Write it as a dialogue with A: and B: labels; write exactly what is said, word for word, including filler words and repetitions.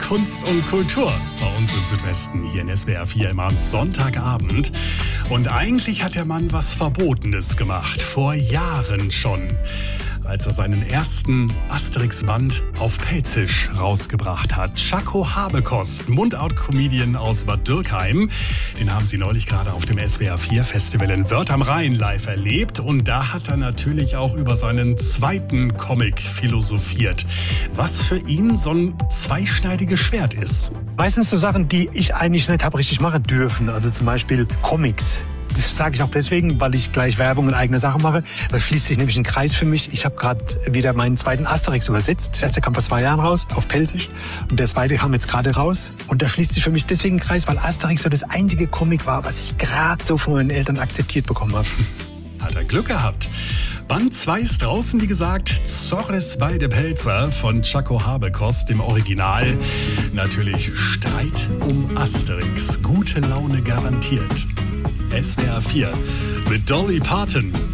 A: Kunst und Kultur bei uns im Südwesten, hier in S W R vier immer am Sonntagabend. Und eigentlich hat der Mann was Verbotenes gemacht, vor Jahren schon, als er seinen ersten Asterix-Band auf Pelzisch rausgebracht hat. Tschako Habekost, Mundart-Comedian aus Bad Dürkheim. Den haben Sie neulich gerade auf dem S W R vier Festival in Wörth am Rhein live erlebt. Und da hat er natürlich auch über seinen zweiten Comic philosophiert. Was für ihn so ein zweischneidiges Schwert ist.
B: Meistens so Sachen, die ich eigentlich nicht habe richtig machen dürfen. Also zum Beispiel Comics. Das sage ich auch deswegen, weil ich gleich Werbung und eigene Sachen mache. Da schließt sich nämlich ein Kreis für mich. Ich habe gerade wieder meinen zweiten Asterix übersetzt. Der erste kam vor zwei Jahren raus, auf Pelzisch. Und der zweite kam jetzt gerade raus. Und da schließt sich für mich deswegen ein Kreis, weil Asterix so das einzige Comic war, was ich gerade so von meinen Eltern akzeptiert bekommen habe.
A: Hat er Glück gehabt. Band zwei ist draußen, wie gesagt, Zorres bei de Pelzer von Tschako Habekost im Original. Natürlich Streit um Asterix. Gute Laune garantiert. S W R vier mit Dolly Parton.